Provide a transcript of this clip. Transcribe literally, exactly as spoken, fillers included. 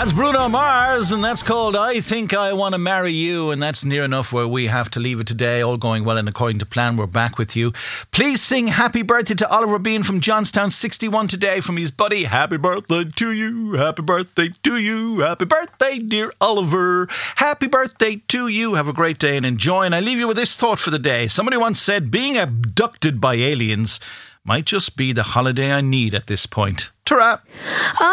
That's Bruno Mars, and that's called I Think I Want to Marry You, and that's near enough where we have to leave it today. All going well and according to plan, we're back with you. Please sing happy birthday to Oliver Bean from Johnstown, sixty-one today, from his buddy. Happy birthday to you, happy birthday to you, happy birthday, dear Oliver. Happy birthday to you. Have a great day and enjoy. And I leave you with this thought for the day. Somebody once said, being abducted by aliens might just be the holiday I need at this point. Ta-ra!